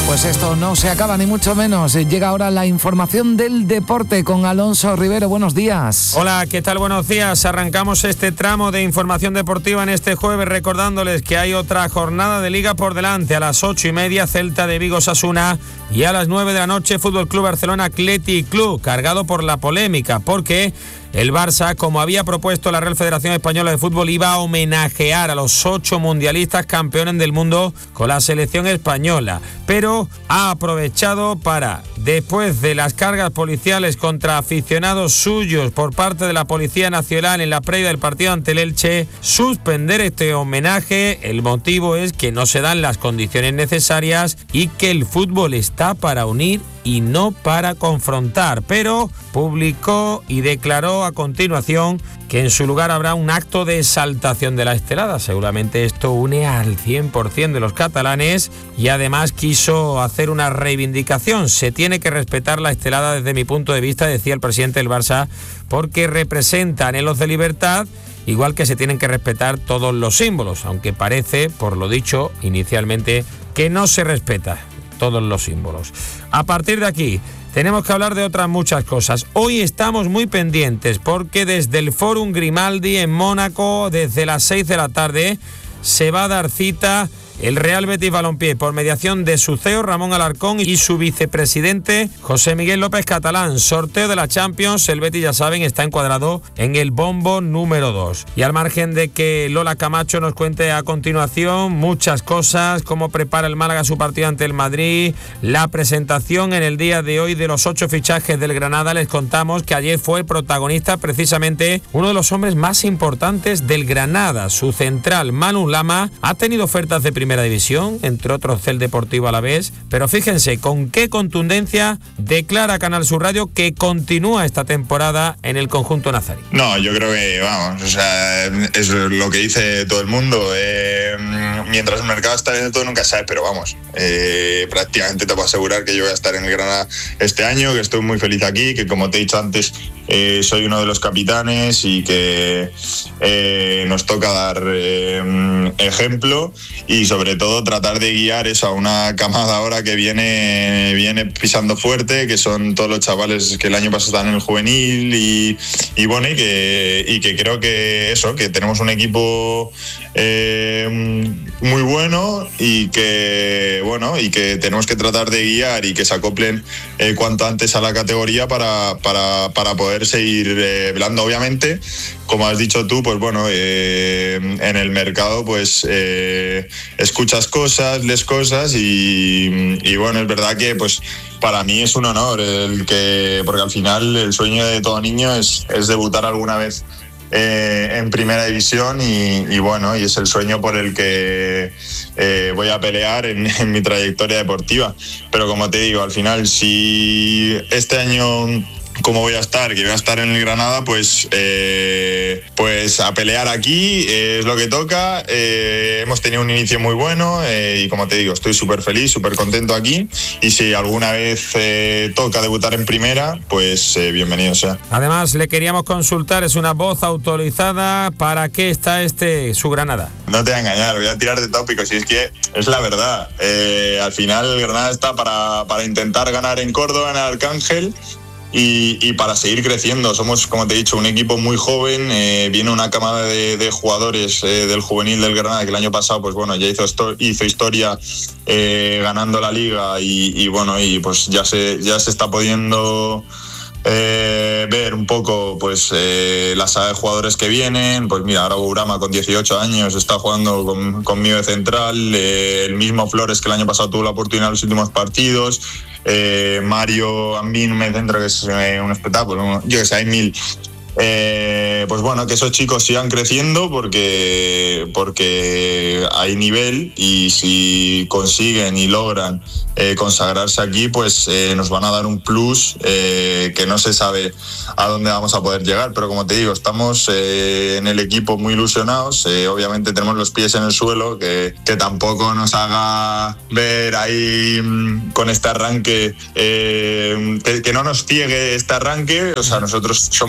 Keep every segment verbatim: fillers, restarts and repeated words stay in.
Pues esto no se acaba ni mucho menos. Llega ahora la información del deporte con Alonso Rivero. Buenos días. Hola, ¿qué tal? Buenos días. Arrancamos este tramo de información deportiva en este jueves recordándoles que hay otra jornada de Liga por delante. A las ocho y media Celta de Vigo Osasuna y a las nueve de la noche Fútbol Club Barcelona Athletic Club, cargado por la polémica porque el Barça, como había propuesto la Real Federación Española de Fútbol, iba a homenajear a los ocho mundialistas campeones del mundo con la selección española, pero ha aprovechado para, después de las cargas policiales contra aficionados suyos por parte de la Policía Nacional en la previa del partido ante el Elche, suspender este homenaje. El motivo es que no se dan las condiciones necesarias y que el fútbol está para unir y no para confrontar, pero publicó y declaró a continuación que en su lugar habrá un acto de exaltación de la estelada. Seguramente esto une al cien por ciento de los catalanes y además quiso hacer una reivindicación. Se tiene que respetar la estelada desde mi punto de vista, decía el presidente del Barça, porque representa anhelos de libertad, igual que se tienen que respetar todos los símbolos, aunque parece, por lo dicho inicialmente, que no se respeta todos los símbolos. A partir de aquí tenemos que hablar de otras muchas cosas. Hoy estamos muy pendientes porque desde el Fórum Grimaldi en Mónaco, desde las seis de la tarde, se va a dar cita el Real Betis Balompié por mediación de su C E O Ramón Alarcón y su vicepresidente José Miguel López Catalán. Sorteo de la Champions, el Betis, ya saben, está encuadrado en el bombo número dos. Y al margen de que Lola Camacho nos cuente a continuación muchas cosas, cómo prepara el Málaga su partido ante el Madrid, la presentación en el día de hoy de los ocho fichajes del Granada, les contamos que ayer fue el protagonista precisamente uno de los hombres más importantes del Granada, su central Manu Lama. Ha tenido ofertas de primera división, entre otros el Deportivo Alavés, pero fíjense con qué contundencia declara Canal Sur Radio que continúa esta temporada en el conjunto nazarí. No, yo creo que, vamos, o sea, es lo que dice todo el mundo. Eh, mientras el mercado está lento nunca sabes, pero vamos, eh, prácticamente te puedo asegurar que yo voy a estar en el Granada este año, que estoy muy feliz aquí, que como te he dicho antes, eh, soy uno de los capitanes y que eh, nos toca dar eh, ejemplo y sobre sobre todo tratar de guiar eso a una camada ahora que viene, viene pisando fuerte, que son todos los chavales que el año pasado están en el juvenil y, y bueno, y que, y que creo que eso, que tenemos un equipo eh, muy bueno y que bueno, y que tenemos que tratar de guiar y que se acoplen eh, cuanto antes a la categoría para, para, para poder seguir eh, velando. Obviamente, como has dicho tú, pues bueno, eh, en el mercado pues eh, escuchas cosas, lees cosas y, y bueno, es verdad que pues para mí es un honor el que, porque al final el sueño de todo niño es, es debutar alguna vez eh, en primera división y, y bueno, y es el sueño por el que eh, voy a pelear en, en mi trayectoria deportiva. Pero como te digo, al final si este año como voy a estar, que voy a estar en el Granada, pues eh, pues a pelear aquí, eh, es lo que toca. Eh, hemos tenido un inicio muy bueno eh, y como te digo, estoy súper feliz, súper contento aquí y si alguna vez eh, toca debutar en primera, pues eh, bienvenido sea. Además, le queríamos consultar, es una voz autorizada, ¿para qué está este su Granada? No te voy a engañar, voy a tirar de tópico, si es que es la verdad. Eh, al final el Granada está para, para intentar ganar en Córdoba, en el Arcángel, Y, y para seguir creciendo. Somos, como te he dicho, un equipo muy joven, eh, viene una camada de, de jugadores eh, del juvenil del Granada que el año pasado pues bueno, ya hizo, esto, hizo historia eh, ganando la Liga y, y bueno, y pues ya se, ya se está pudiendo eh, ver un poco pues eh, la saga de jugadores que vienen. Pues mira, ahora Bourama con dieciocho años está jugando con, conmigo de central, eh, el mismo Flores que el año pasado tuvo la oportunidad en los últimos partidos. Eh, Mario Ambín, me centro, que es eh, un espectáculo, yo que sé, hay mil. Eh, pues bueno, que esos chicos sigan creciendo porque, porque hay nivel y si consiguen y logran eh, consagrarse aquí, pues eh, nos van a dar un plus eh, que no se sabe a dónde vamos a poder llegar, pero como te digo, estamos eh, en el equipo muy ilusionados, eh, obviamente tenemos los pies en el suelo, que, que tampoco nos haga ver ahí mmm, con este arranque, eh, que, que no nos ciegue este arranque, o sea, nosotros somos conscientes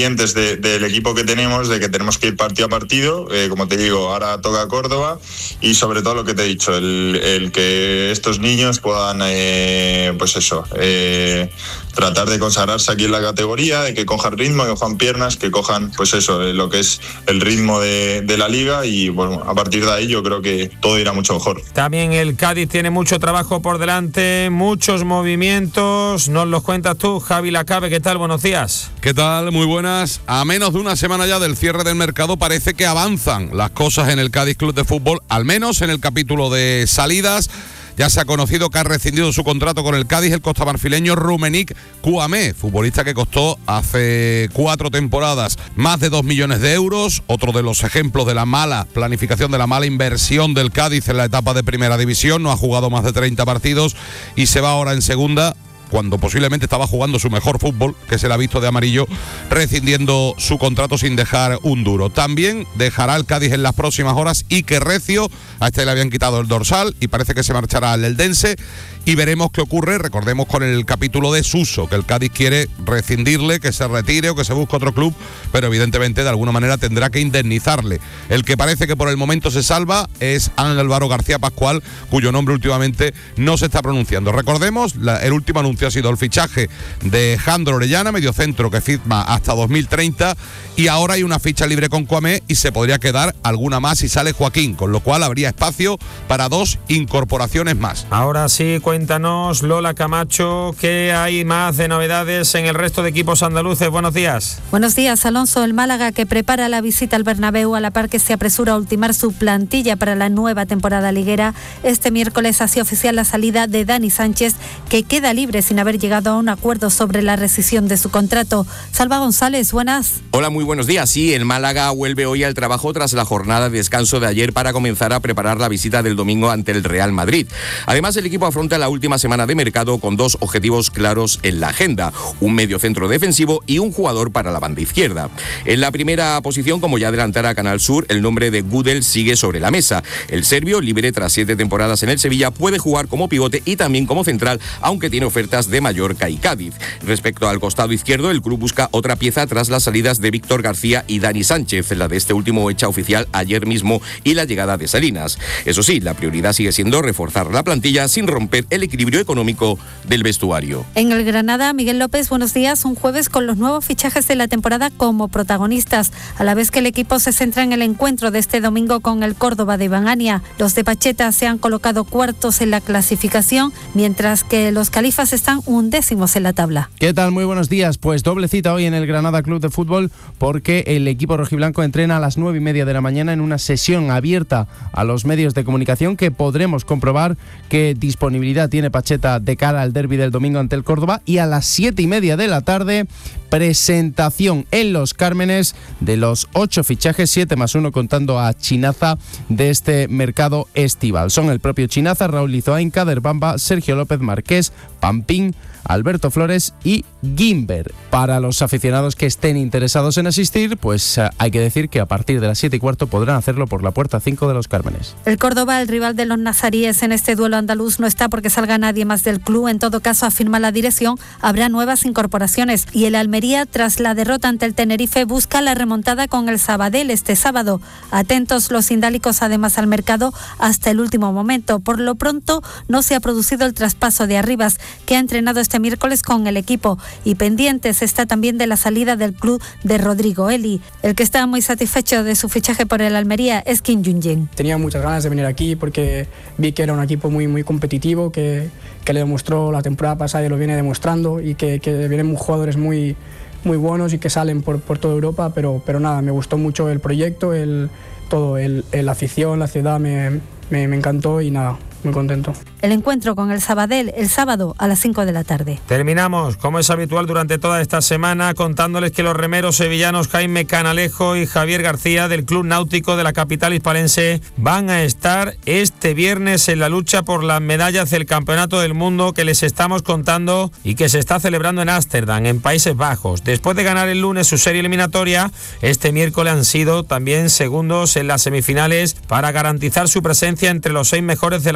conscientes de, del equipo que tenemos, de que tenemos que ir partido a partido, eh, como te digo, ahora toca Córdoba, y sobre todo lo que te he dicho, el, el que estos niños puedan, eh, pues eso, eh, tratar de consagrarse aquí en la categoría, de que cojan ritmo, que cojan piernas, que cojan, pues eso, eh, lo que es el ritmo de, de la liga, y bueno, a partir de ahí yo creo que todo irá mucho mejor. También el Cádiz tiene mucho trabajo por delante, muchos movimientos, nos los cuentas tú, Javi Lacabe. ¿Qué tal? Buenos días. ¿Qué tal? Muy buenas. A menos de una semana ya del cierre del mercado parece que avanzan las cosas en el Cádiz Club de Fútbol, al menos en el capítulo de salidas. Ya se ha conocido que ha rescindido su contrato con el Cádiz el costamarfileño Rumenic Kouamé, futbolista que costó hace cuatro temporadas más de dos millones de euros. Otro de los ejemplos de la mala planificación, de la mala inversión del Cádiz en la etapa de primera división. No ha jugado más de treinta partidos y se va ahora en segunda, cuando posiblemente estaba jugando su mejor fútbol, que se le ha visto de amarillo, rescindiendo su contrato sin dejar un duro. También dejará el Cádiz en las próximas horas Iker Recio, a este le habían quitado el dorsal y parece que se marchará al Eldense, y veremos qué ocurre, recordemos, con el capítulo de Suso, que el Cádiz quiere rescindirle, que se retire o que se busque otro club, pero evidentemente de alguna manera tendrá que indemnizarle. El que parece que por el momento se salva es Ángel Álvaro García Pascual, cuyo nombre últimamente no se está pronunciando. Recordemos, la, el último anuncio ha sido el fichaje de Jandro Orellana, mediocentro que firma hasta dos mil treinta, y ahora hay una ficha libre con Kouamé y se podría quedar alguna más si sale Joaquín, con lo cual habría espacio para dos incorporaciones más. Ahora sí, cuéntanos, Lola Camacho, ¿qué hay más de novedades en el resto de equipos andaluces? Buenos días. Buenos días, Alonso. El Málaga, que prepara la visita al Bernabéu, a la par que se apresura a ultimar su plantilla para la nueva temporada liguera. Este miércoles ha sido oficial la salida de Dani Sánchez, que queda libre sin haber llegado a un acuerdo sobre la rescisión de su contrato. Salva González, buenas. Hola, muy buenos días. Sí, el Málaga vuelve hoy al trabajo tras la jornada de descanso de ayer para comenzar a preparar la visita del domingo ante el Real Madrid. Además, el equipo afronta la última semana de mercado con dos objetivos claros en la agenda: un mediocentro defensivo y un jugador para la banda izquierda. En la primera posición, como ya adelantara Canal Sur, el nombre de Gudel sigue sobre la mesa. El serbio, libre tras siete temporadas en el Sevilla, puede jugar como pivote y también como central, aunque tiene ofertas de Mallorca y Cádiz. Respecto al costado izquierdo, el club busca otra pieza tras las salidas de Víctor García y Dani Sánchez, la de este último hecha oficial ayer mismo, y la llegada de Salinas. Eso sí, la prioridad sigue siendo reforzar la plantilla sin romper el equilibrio económico del vestuario. En el Granada, Miguel López, buenos días. Un jueves con los nuevos fichajes de la temporada como protagonistas, a la vez que el equipo se centra en el encuentro de este domingo con el Córdoba de Iván Ania. Los de Pacheta se han colocado cuartos en la clasificación, mientras que los califas están undécimos en la tabla. ¿Qué tal? Muy buenos días. Pues doble cita hoy en el Granada Club de Fútbol, porque el equipo rojiblanco entrena a las nueve y media de la mañana en una sesión abierta a los medios de comunicación, que podremos comprobar qué disponibilidad tiene Pacheta de cara al derbi del domingo ante el Córdoba. Y a las siete y media de la tarde, presentación en Los Cármenes de los ocho fichajes, siete más uno contando a Chinaza, de este mercado estival. Son el propio Chinaza, Raúl Lizoain, Kader Bamba, Sergio López Marqués, Pampín, Alberto Flores y Gimber. Para los aficionados que estén interesados en asistir, pues uh, hay que decir que a partir de las siete y cuarto podrán hacerlo por la puerta cinco de Los Cármenes. El Córdoba, el rival de los nazaríes en este duelo andaluz, no está porque salga nadie más del club. En todo caso, afirma la dirección, habrá nuevas incorporaciones. Y el Almería, tras la derrota ante el Tenerife, busca la remontada con el Sabadell este sábado. Atentos los indálicos además al mercado hasta el último momento. Por lo pronto, no se ha producido el traspaso de Arribas, que ha entrenado este miércoles con el equipo, y pendientes está también de la salida del club de Rodrigo Eli. El que está muy satisfecho de su fichaje por el Almería es Kim Jung-jin. Tenía muchas ganas de venir aquí porque vi que era un equipo muy, muy competitivo, que, que le demostró la temporada pasada y lo viene demostrando, y que, que vienen jugadores muy, muy buenos y que salen por, por toda Europa, pero, pero nada, me gustó mucho el proyecto, el, todo, el, el, la afición, la ciudad, me, me, me encantó y nada, muy contento. El encuentro con el Sabadell el sábado a las cinco de la tarde. Terminamos, como es habitual durante toda esta semana, contándoles que los remeros sevillanos Jaime Canalejo y Javier García, del Club Náutico de la capital hispalense, van a estar este viernes en la lucha por las medallas del Campeonato del Mundo que les estamos contando y que se está celebrando en Ámsterdam, en Países Bajos. Después de ganar el lunes su serie eliminatoria, este miércoles han sido también segundos en las semifinales para garantizar su presencia entre los seis mejores de la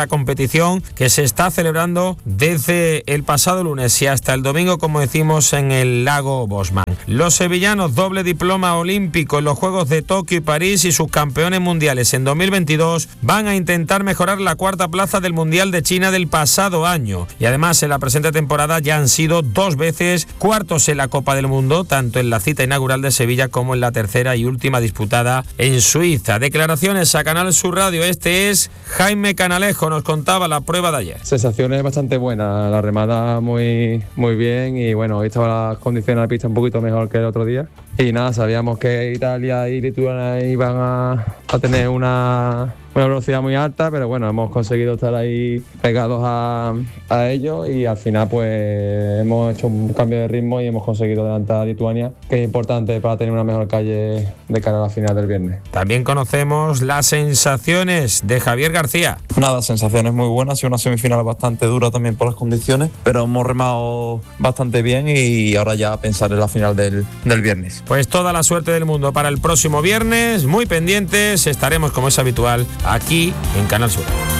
competición que se está celebrando desde el pasado lunes y hasta el domingo, como decimos, en el lago Bosman. Los sevillanos, doble diploma olímpico en los Juegos de Tokio y París y subcampeones mundiales en dos mil veintidós, van a intentar mejorar la cuarta plaza del Mundial de China del pasado año. Y además, en la presente temporada ya han sido dos veces cuartos en la Copa del Mundo, tanto en la cita inaugural de Sevilla como en la tercera y última disputada en Suiza. Declaraciones a Canal Sur Radio. Este es Jaime Canalejo, nos contaba la prueba de ayer. Sensaciones bastante buenas, la remada muy, muy bien y bueno, hoy estaban las condiciones de la pista un poquito mejor que el otro día. Y nada, sabíamos que Italia y Lituania iban a, a tener una, una velocidad muy alta, pero bueno, hemos conseguido estar ahí pegados a, a ellos y al final pues hemos hecho un cambio de ritmo y hemos conseguido adelantar a Lituania, que es importante para tener una mejor calle de cara a la final del viernes. También conocemos las sensaciones de Javier García. Nada, sensaciones muy buenas, ha sido una semifinal bastante dura también por las condiciones, pero hemos remado bastante bien y ahora ya pensar en la final del, del viernes. Pues toda la suerte del mundo para el próximo viernes, muy pendientes, estaremos como es habitual aquí en Canal Sur.